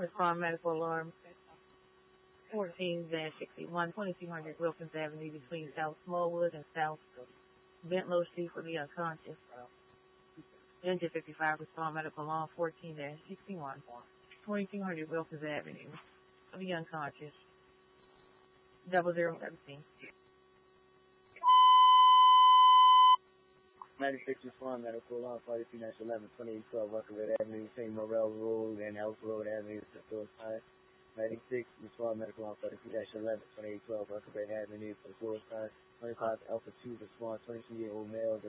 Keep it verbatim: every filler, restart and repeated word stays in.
Respond medical alarm fourteen sixty-one, twenty-two hundred Wilkins Avenue between South Smallwood and South Bentlow Street for the unconscious. Engine fifty-five, respond medical alarm fourteen sixty-one, twenty-two hundred Wilkins Avenue for the unconscious. Double zero seventeen. ninety-six, respond medical alarm forty-two eleven, twenty-eight twelve Ruckerville Avenue, Saint Morel Road and Elf Road Avenue, Central Time. ninety-six, respond medical alarm forty-two eleven, twenty-eight twelve Ruckerville Avenue, Central Time. twenty-five Alpha two, respond twenty-two year old male.